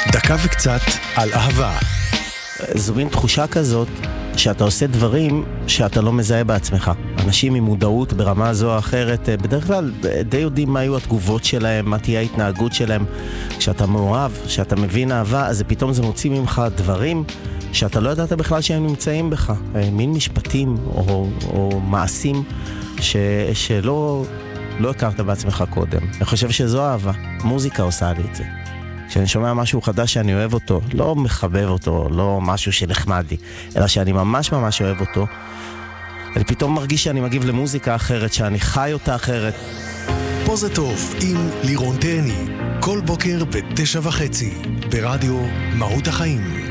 דקה וקצת על אהבה. זו מין תחושה כזאת שאתה עושה דברים שאתה לא מזהה בעצמך. אנשים עם מודעות ברמה זו או אחרת בדרך כלל די יודעים מה היו התגובות שלהם, מה תהיה ההתנהגות שלהם. כשאתה מאוהב, כשאתה מבין אהבה, אז פתאום זה מוציא ממך דברים שאתה לא ידעת בכלל שהם נמצאים בך. מין משפטים או מעשים שלא הכרת בעצמך קודם. אני חושב שזו אהבה. מוזיקה עושה לי את זה. כשאני שומע משהו חדש שאני אוהב אותו, לא מחבב אותו, לא משהו שנחמד לי, אלא שאני ממש ממש אוהב אותו, אני פתאום מרגיש שאני מגיב למוזיקה אחרת, שאני חי אותה אחרת. פה זה טוב עם לירון תהני, כל בוקר ב9:30, ברדיו מהות החיים.